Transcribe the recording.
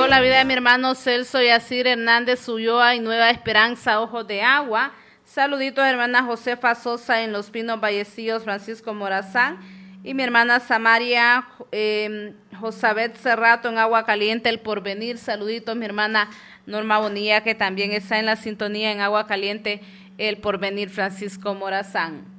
por la vida de mi hermano Celso Yacir Hernández Ulloa y Nueva Esperanza, Ojos de Agua. Saluditos a hermana Josefa Sosa en Los Pinos Vallecillos, Francisco Morazán. Y mi hermana Samaria Josabet Cerrato en Agua Caliente, El Porvenir. Saluditos mi hermana Norma Bonilla, que también está en la sintonía en Agua Caliente, El Porvenir, Francisco Morazán.